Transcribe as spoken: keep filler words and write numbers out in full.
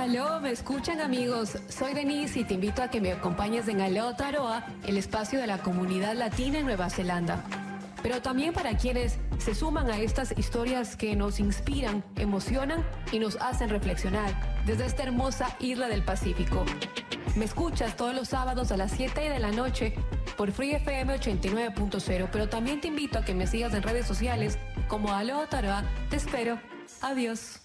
Aló, ¿me escuchan, amigos? Soy Denise y te invito a que me acompañes en Aotearoa, el espacio de la comunidad latina en Nueva Zelanda. Pero también para quienes se suman a estas historias que nos inspiran, emocionan y nos hacen reflexionar desde esta hermosa isla del Pacífico. Me escuchas todos los sábados a las siete de la noche por Free F M ochenta y nueve punto cero, pero también te invito a que me sigas en redes sociales como Aotearoa. Te espero. Adiós.